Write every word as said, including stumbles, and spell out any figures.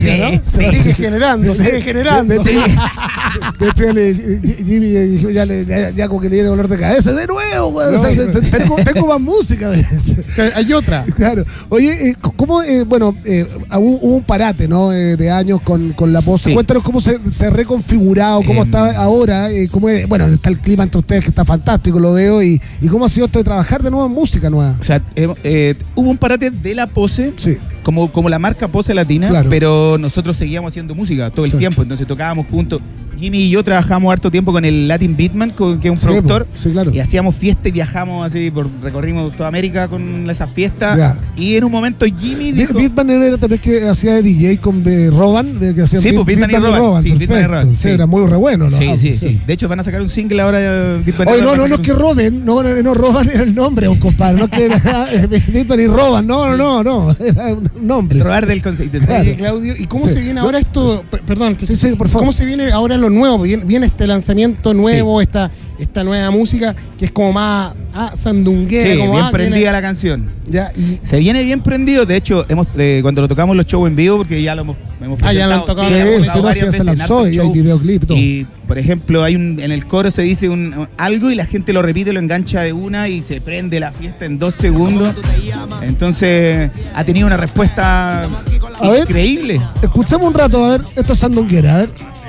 Sí, ¿no? Sí. Sigue generando, sigue generando. Sí. De hecho, ya le, Jimmy dijo, ya, le, ya, ya como que le diera dolor de cabeza. De nuevo, güey. No, o sea, no. tengo, tengo más música. Hay otra. Claro. Oye, eh, ¿cómo, eh, bueno, eh, hubo, hubo un parate, ¿no? Eh, de años con, con la Pose. Sí. Cuéntanos cómo se, se ha reconfigurado, cómo eh, está ahora, eh, cómo es, bueno, está el clima entre ustedes que está fantástico, lo veo, y, y cómo ha sido esto de trabajar de nuevo en música nueva. O sea, eh, eh, hubo un parate de la Pose. Sí. Como, como la marca Pose Latina, claro. Pero nosotros seguíamos haciendo música todo el sí. tiempo, entonces tocábamos juntos. Jimmy y yo trabajamos harto tiempo con el Latin Beatman, que es un sí, productor, sí, claro. Y hacíamos fiestas y viajamos así, por, recorrimos toda América con esas fiestas. Ya. Y en un momento Jimmy dijo... Beatman era también que hacía de D J con eh, Roban, que hacía sí, pues Beatman y Roban. Roban. Sí, Beatman y Roban. Sí, era muy re bueno, ¿no? Sí, ah, sí, sí, sí. De hecho, van a sacar un single ahora. Beatman Oye, no, no, no, un... que roben, no, no, no, Roban era el nombre, un compadre, no que era Beatman y Roban, no, no, no, no, era un nombre. El robar del concepto. Claro. Oye, Claudio, ¿y cómo sí. se viene ahora esto? Perdón, sí, sí, por favor. ¿Cómo se viene ahora lo nuevo? Viene, viene este lanzamiento nuevo, sí. esta, esta nueva música que es como más ah, sandunguera. Sí, como bien ah, prendida viene... la canción. Ya, y... Se viene bien prendido, de hecho, hemos eh, cuando lo tocamos los shows en vivo, porque ya lo hemos, hemos presentado. Ah, ya lo han tocado. Sí, sí, sí, varias sí, veces, se lanzó y hay videoclip y todo. Y, por ejemplo, hay un, en el coro se dice un, algo y la gente lo repite, lo engancha de una y se prende la fiesta en dos segundos. Entonces, ha tenido una respuesta a increíble. Ver, escuchemos un rato, a ver, esto es sandunguera, a ver.